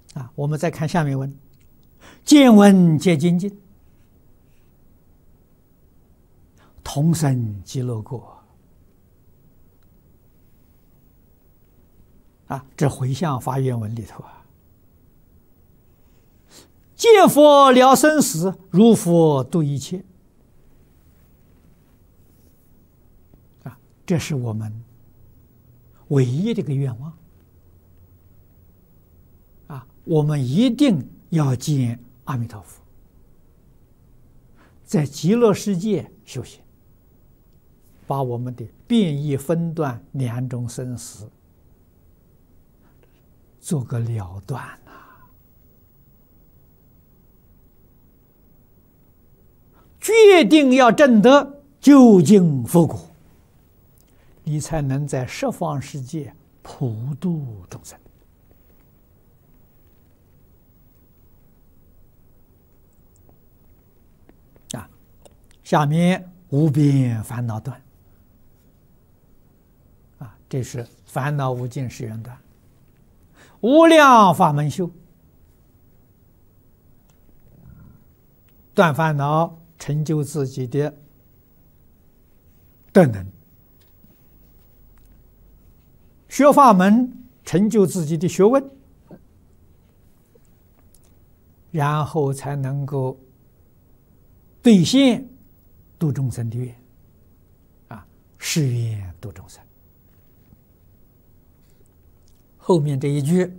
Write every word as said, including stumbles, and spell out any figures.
啊，我们再看下面文：见闻皆精进，同生极乐国。啊，这回向发愿文里头啊，见佛了生死，如佛度一切。啊，这是我们唯一的一个愿望。啊，我们一定要见阿弥陀佛，在极乐世界修行，把我们的变异分段两种生死做个了断呐、啊，决定要证得究竟佛果，你才能在十方世界普度众生。啊，下面无边烦恼断。啊，这是烦恼无尽誓愿断。无量法门修，断烦恼，成就自己的德能；学法门，成就自己的学问，然后才能够兑现度众生的愿。啊，誓愿度众生。后面这一句